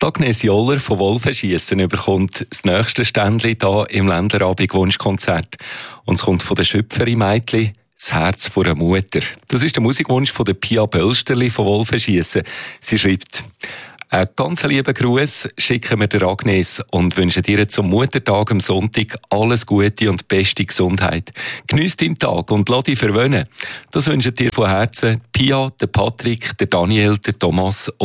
Agnes Joller von Wolfenschiessen bekommt das nächste Ständchen hier im Ländlerabend-Wunschkonzert. Und es kommt von der Schöpferin Mädchen «Das Herz von einer Mutter». Das ist der Musikwunsch von der Pia Bölsterli von Wolfenschiessen. Sie schreibt: einen ganz lieben Gruß schicken wir der Agnes und wünschen dir zum Muttertag am Sonntag alles Gute und beste Gesundheit. Geniess deinen Tag und lass dich verwöhnen. Das wünschen dir von Herzen Pia, der Patrick, der Daniel, der Thomas und